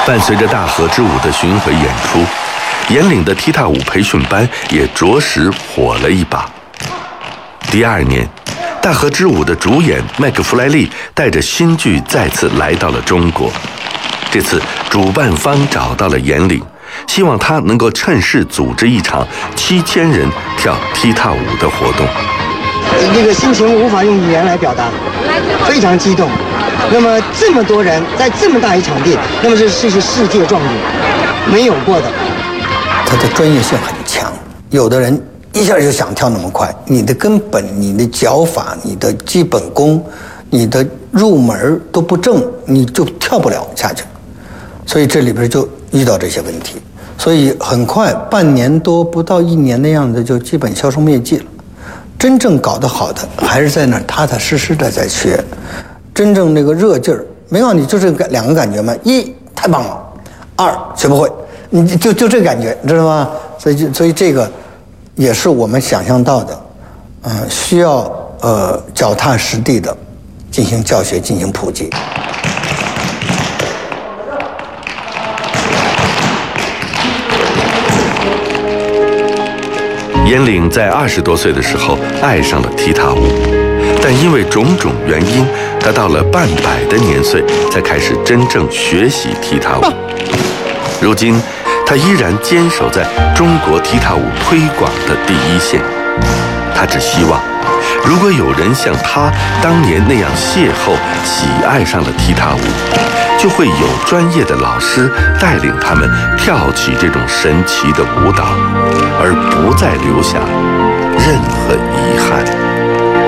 伴随着大河之舞的巡回演出，岩岭的踢踏舞培训班也着实火了一把。第2年，大河之舞的主演麦克弗莱利带着新剧再次来到了中国。这次主办方找到了岩岭，希望他能够趁势组织一场7000人跳踢踏舞的活动。 这个心情无法用语言来表达，非常激动。那么这么多人在这么大一场地，那么这是世界壮举，没有过的。 他的专业性很强，有的人一下就想跳那么快，你的根本、你的脚法、你的基本功、你的入门都不正，你就跳不了下去。所以这里边就遇到这些问题，所以很快半年多不到1年的样子就基本销声灭迹了。真正搞得好的还是在那儿踏踏实实的在学，真正那个热劲儿没有，你就这2个感觉嘛：一太棒了，2学不会，你就这感觉，知道吗？所以这个也是我们想象到的，需要脚踏实地的进行教学，进行普及。 岩岭在20多岁的时候爱上了踢踏舞，但因为种种原因，他到了半百的年岁才开始真正学习踢踏舞。如今，他依然坚守在中国踢踏舞推广的第一线。他只希望，如果有人像他当年那样邂逅、喜爱上了踢踏舞，就会有专业的老师带领他们跳起这种神奇的舞蹈，而不再留下任何